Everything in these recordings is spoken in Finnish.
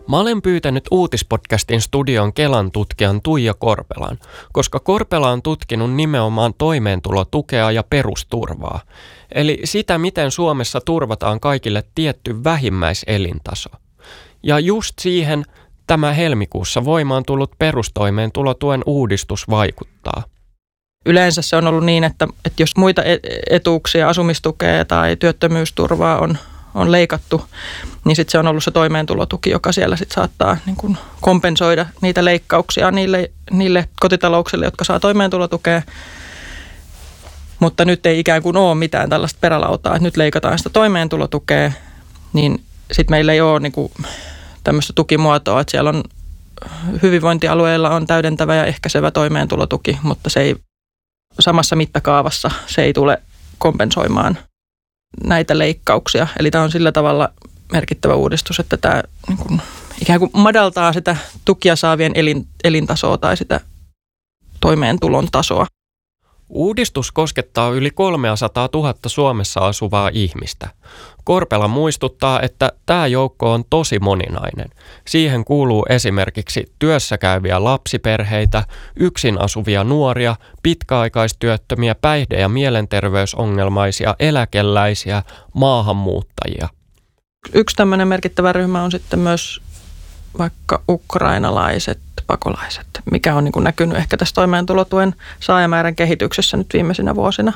Mä olen pyytänyt uutispodcastin studion Kelan tutkijan Tuija Korpelan, koska Korpela on tutkinut nimenomaan toimeentulotukea ja perusturvaa. Eli sitä, miten Suomessa turvataan kaikille tietty vähimmäiselintaso. Ja just siihen tämä helmikuussa voimaan tullut perustoimeentulotuen uudistus vaikuttaa. Yleensä se on ollut niin, että jos muita etuuksia, asumistukea tai työttömyysturvaa on leikattu, niin sitten se on ollut se toimeentulotuki, joka siellä sitten saattaa niin kuin kompensoida niitä leikkauksia niille kotitalouksille, jotka saa toimeentulotukea. Mutta nyt ei ikään kuin ole mitään tällaista perälautaa, että nyt leikataan sitä toimeentulotukea, niin sitten meillä ei ole niin kuin tämmöistä tukimuotoa, että siellä on hyvinvointialueilla on täydentävä ja ehkäisevä toimeentulotuki, mutta se ei samassa mittakaavassa se ei tule kompensoimaan näitä leikkauksia. Eli tämä on sillä tavalla merkittävä uudistus, että tämä niin kuin, ikään kuin madaltaa sitä tukia saavien elintasoa tai sitä toimeentulon tasoa. Uudistus koskettaa yli 300 000 Suomessa asuvaa ihmistä. Korpela muistuttaa, että tämä joukko on tosi moninainen. Siihen kuuluu esimerkiksi työssäkäyviä lapsiperheitä, yksin asuvia nuoria, pitkäaikaistyöttömiä, päihde- ja mielenterveysongelmaisia, eläkeläisiä, maahanmuuttajia. Yksi tämmöinen merkittävä ryhmä on sitten myös vaikka ukrainalaiset pakolaiset, mikä on niin kuin näkynyt ehkä tässä toimeentulotuen saajamäärän kehityksessä nyt viimeisinä vuosina.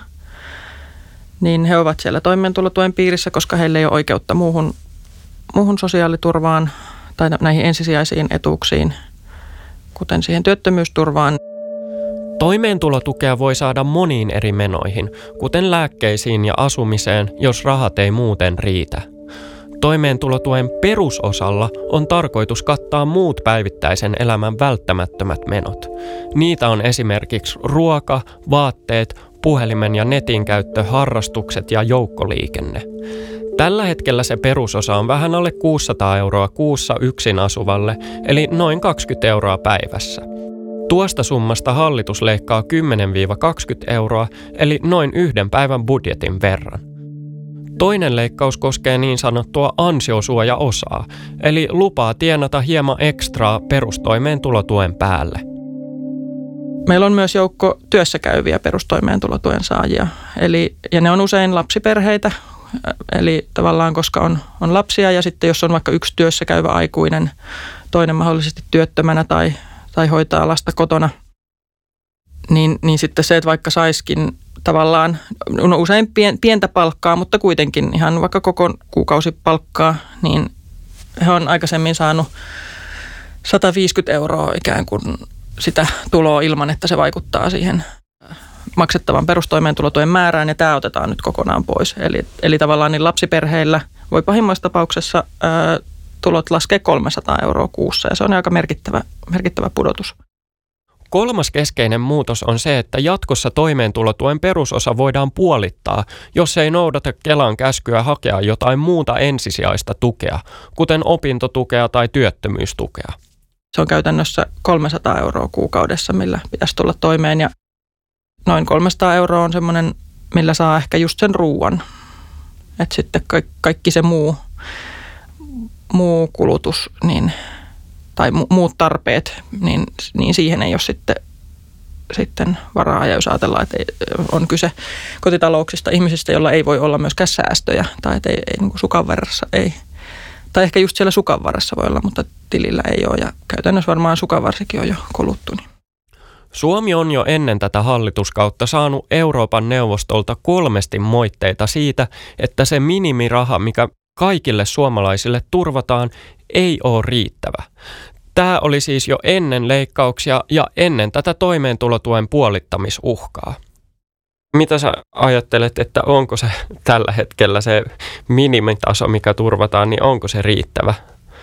Niin he ovat siellä toimeentulotuen piirissä, koska heillä ei ole oikeutta muuhun sosiaaliturvaan tai näihin ensisijaisiin etuuksiin, kuten siihen työttömyysturvaan. Toimeentulotukea voi saada moniin eri menoihin, kuten lääkkeisiin ja asumiseen, jos rahat ei muuten riitä. Toimeentulotuen perusosalla on tarkoitus kattaa muut päivittäisen elämän välttämättömät menot. Niitä on esimerkiksi ruoka, vaatteet, puhelimen ja netin käyttö, harrastukset ja joukkoliikenne. Tällä hetkellä se perusosa on vähän alle 600 € kuussa yksin asuvalle, eli noin 20 € päivässä. Tuosta summasta hallitus leikkaa 10-20 €, eli noin yhden päivän budjetin verran. Toinen leikkaus koskee niin sanottua ansiosuojaosaa, eli lupaa tienata hieman ekstraa perustoimeentulotuen päälle. Meillä on myös joukko työssäkäyviä perustoimeentulotuen saajia, ja ne on usein lapsiperheitä, eli tavallaan koska on lapsia ja sitten jos on vaikka yksi työssäkäyvä aikuinen, toinen mahdollisesti työttömänä tai hoitaa lasta kotona, niin sitten se, että vaikka saisikin tavallaan, on usein pientä palkkaa, mutta kuitenkin ihan vaikka koko kuukausipalkkaa, niin he on aikaisemmin saanut 150 € ikään kuin sitä tuloa ilman, että se vaikuttaa siihen maksettavan perustoimeentulotuen määrään, ja tämä otetaan nyt kokonaan pois. Eli tavallaan niin lapsiperheillä voi pahimmassa tapauksessa tulot laskea 300 € kuussa, ja se on aika merkittävä pudotus. Kolmas keskeinen muutos on se, että jatkossa toimeentulotuen perusosa voidaan puolittaa, jos ei noudata Kelan käskyä hakea jotain muuta ensisijaista tukea, kuten opintotukea tai työttömyystukea. Se on käytännössä 300 € kuukaudessa, millä pitäisi tulla toimeen, ja noin 300 € on semmoinen, millä saa ehkä just sen ruuan. Että sitten kaikki se muu kulutus tai muut tarpeet, niin siihen ei ole sitten varaa. Ja jos ajatellaan, että on kyse kotitalouksista, ihmisistä, joilla ei voi olla myöskään säästöjä, tai että ei niin kuin sukanvarrassa ei, tai ehkä just siellä sukanvarrassa voi olla, mutta tilillä ei ole, ja käytännössä varmaan sukanvarsikin on jo koluttu. Niin. Suomi on jo ennen tätä hallituskautta saanut Euroopan neuvostolta 3 moitteita siitä, että se minimiraha, mikä kaikille suomalaisille turvataan, ei ole riittävä. Tämä oli siis jo ennen leikkauksia ja ennen tätä toimeentulotuen puolittamisuhkaa. Mitä sä ajattelet, että onko se tällä hetkellä se minimitaso, mikä turvataan, niin onko se riittävä?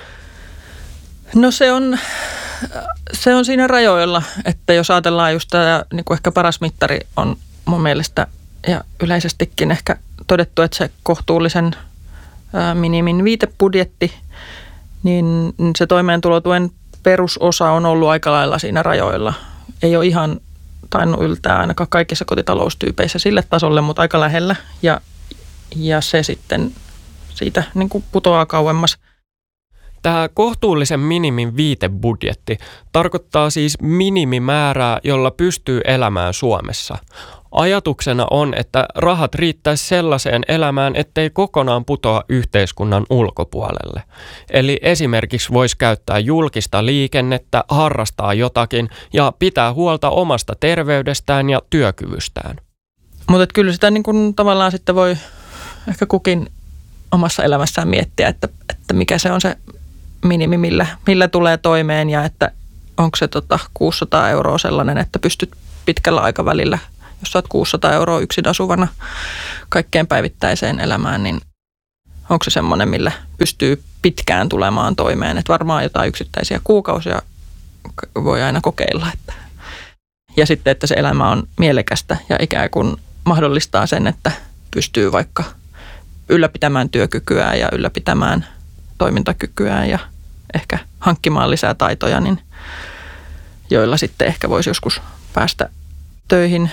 No se on siinä rajoilla, että jos ajatellaan just tämä, niin kuin ehkä paras mittari on mun mielestä ja yleisestikin ehkä todettu, että se kohtuullisen minimin viitebudjetti, niin se toimeentulotuen perusosa on ollut aika lailla siinä rajoilla. Ei ole ihan tainnut yltää ainakaan kaikissa kotitaloustyypeissä sille tasolle, mutta aika lähellä, ja se sitten siitä niin kuin putoaa kauemmas. Tämä kohtuullisen minimin viitebudjetti tarkoittaa siis minimimäärää, jolla pystyy elämään Suomessa. Ajatuksena on, että rahat riittäisi sellaiseen elämään, ettei kokonaan putoa yhteiskunnan ulkopuolelle. Eli esimerkiksi voisi käyttää julkista liikennettä, harrastaa jotakin ja pitää huolta omasta terveydestään ja työkyvystään. Mutta kyllä sitä niin kun tavallaan sitten voi ehkä kukin omassa elämässään miettiä, että mikä se on se minimi, millä tulee toimeen ja että onko se 600 € sellainen, että pystyt pitkällä aikavälillä, jos saat 600 € yksin asuvana kaikkeen päivittäiseen elämään, niin onko se semmoinen, millä pystyy pitkään tulemaan toimeen. Että varmaan jotain yksittäisiä kuukausia voi aina kokeilla. Ja sitten, että se elämä on mielekästä ja ikään kuin mahdollistaa sen, että pystyy vaikka ylläpitämään työkykyään ja ylläpitämään toimintakykyään ja ehkä hankkimaan lisää taitoja, niin joilla sitten ehkä voisi joskus päästä töihin.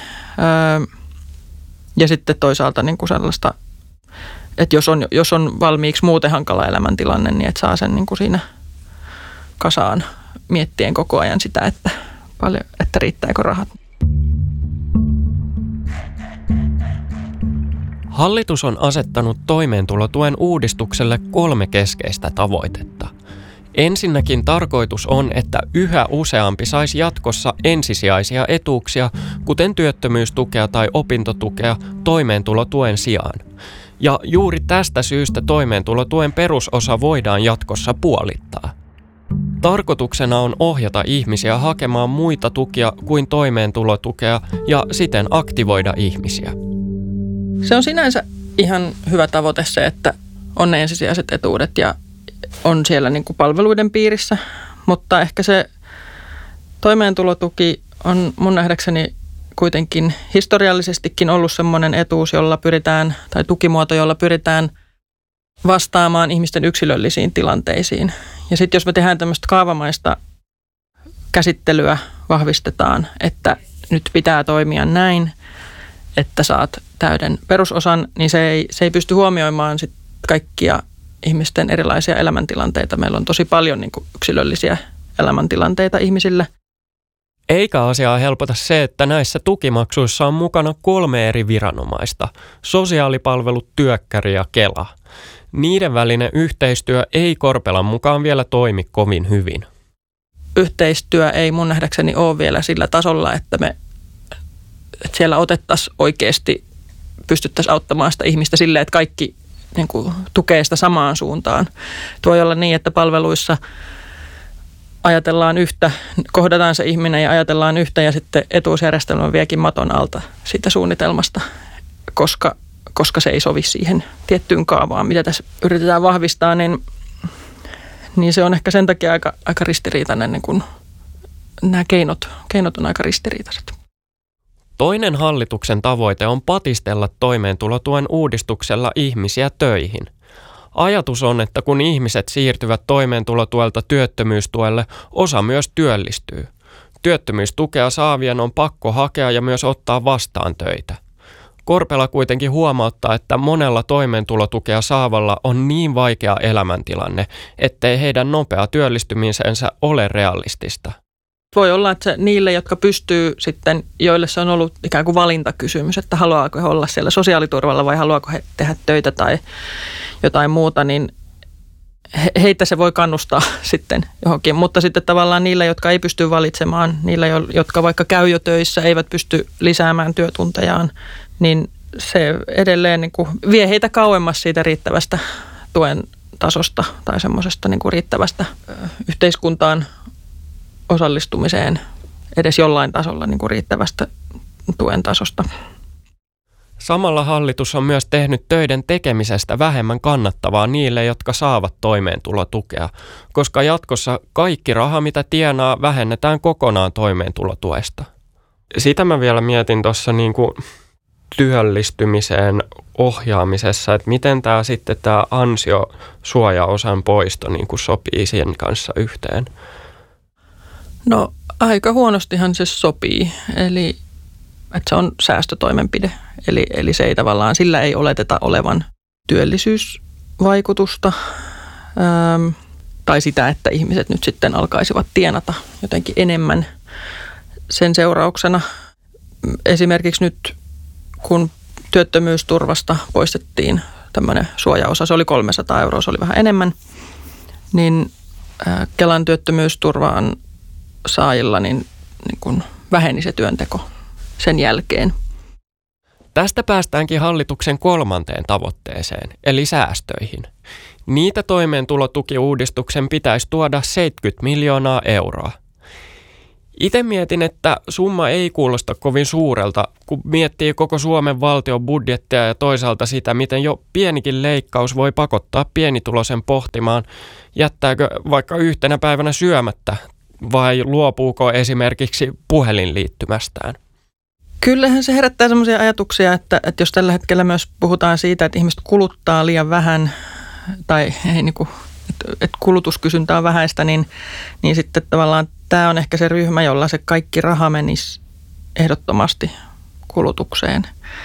Ja sitten toisaalta niin kuin sellaista, että jos on valmiiksi muuten hankala elämäntilanne, niin että saa sen niin kuin siinä kasaan miettien koko ajan sitä, että riittääkö rahat. Hallitus on asettanut toimeentulotuen uudistukselle 3 keskeistä tavoitetta. Ensinnäkin tarkoitus on, että yhä useampi saisi jatkossa ensisijaisia etuuksia, kuten työttömyystukea tai opintotukea, toimeentulotuen sijaan. Ja juuri tästä syystä toimeentulotuen perusosa voidaan jatkossa puolittaa. Tarkoituksena on ohjata ihmisiä hakemaan muita tukia kuin toimeentulotukea ja siten aktivoida ihmisiä. Se on sinänsä ihan hyvä tavoite se, että on ne ensisijaiset etuudet ja on siellä niin kuin palveluiden piirissä, mutta ehkä se toimeentulotuki on mun nähdäkseni kuitenkin historiallisestikin ollut semmoinen etuus, jolla pyritään, tai tukimuoto, jolla pyritään vastaamaan ihmisten yksilöllisiin tilanteisiin. Ja sitten jos me tehdään tämmöistä kaavamaista käsittelyä, vahvistetaan, että nyt pitää toimia näin, että saat täyden perusosan, niin se ei pysty huomioimaan sit kaikkia ihmisten erilaisia elämäntilanteita. Meillä on tosi paljon niin kuin yksilöllisiä elämäntilanteita ihmisille. Eikä asiaa helpota se, että näissä tukimaksuissa on mukana 3 eri viranomaista, sosiaalipalvelut, työkkäri ja Kela. Niiden välinen yhteistyö ei Korpelan mukaan vielä toimi kovin hyvin. Yhteistyö ei mun nähdäkseni ole vielä sillä tasolla, että siellä otettaisiin oikeasti, pystyttäisiin auttamaan sitä ihmistä silleen, että kaikki niin kuin tukee sitä samaan suuntaan. Tuo voi olla niin, että palveluissa ajatellaan yhtä, kohdataan se ihminen ja ajatellaan yhtä ja sitten etuusjärjestelmä viekin maton alta siitä suunnitelmasta, koska se ei sovi siihen tiettyyn kaavaan, mitä tässä yritetään vahvistaa, niin se on ehkä sen takia aika ristiriitainen, niin kun nämä keinot on aika ristiriitaiset. Toinen hallituksen tavoite on patistella toimeentulotuen uudistuksella ihmisiä töihin. Ajatus on, että kun ihmiset siirtyvät toimeentulotuelta työttömyystuelle, osa myös työllistyy. Työttömyystukea saavien on pakko hakea ja myös ottaa vastaan töitä. Korpela kuitenkin huomauttaa, että monella toimeentulotukea saavalla on niin vaikea elämäntilanne, ettei heidän nopea työllistymisensä ole realistista. Voi olla, että niille, jotka pystyy sitten, joille se on ollut ikään kuin valintakysymys, että haluaako he olla siellä sosiaaliturvalla vai haluaako he tehdä töitä tai jotain muuta, niin heitä se voi kannustaa sitten johonkin. Mutta sitten tavallaan niille, jotka ei pysty valitsemaan, niille, jotka vaikka käy jo töissä, eivät pysty lisäämään työtuntejaan, niin se edelleen niin kuin vie heitä kauemmas siitä riittävästä tuen tasosta tai semmoisesta niin kuin riittävästä yhteiskuntaan osallistumiseen edes jollain tasolla niin kuin riittävästä tuen tasosta. Samalla hallitus on myös tehnyt töiden tekemisestä vähemmän kannattavaa niille, jotka saavat toimeentulotukea, koska jatkossa kaikki raha, mitä tienaa, vähennetään kokonaan toimeentulotuesta. Sitä mä vielä mietin tuossa niin kuin työllistymiseen ohjaamisessa, että miten tämä ansiosuojaosan poisto niin kuin sopii siihen kanssa yhteen. No aika huonostihan se sopii, eli että se on säästötoimenpide, eli se ei tavallaan, sillä ei oleteta olevan työllisyysvaikutusta. tai sitä, että ihmiset nyt sitten alkaisivat tienata jotenkin enemmän sen seurauksena. Esimerkiksi nyt, kun työttömyysturvasta poistettiin tämmöinen suojaosa, se oli 300 €, se oli vähän enemmän, niin Kelan työttömyysturvaan saajilla niin kuin väheni se työnteko sen jälkeen. Tästä päästäänkin hallituksen 3. tavoitteeseen, eli säästöihin. Niitä toimeentulotukiuudistuksen pitäisi tuoda 70 miljoonaa euroa. Itse mietin, että summa ei kuulosta kovin suurelta, kun miettii koko Suomen valtion budjettia ja toisaalta sitä, miten jo pienikin leikkaus voi pakottaa pienituloisen pohtimaan, jättääkö vaikka yhtenä päivänä syömättä vai luopuuko esimerkiksi puhelinliittymästään. Kyllähän se herättää sellaisia ajatuksia, että jos tällä hetkellä myös puhutaan siitä, että ihmiset kuluttaa liian vähän tai ei niin kuin, että kulutuskysyntä on vähäistä, niin sitten tavallaan tämä on ehkä se ryhmä, jolla se kaikki raha menisi ehdottomasti kulutukseen.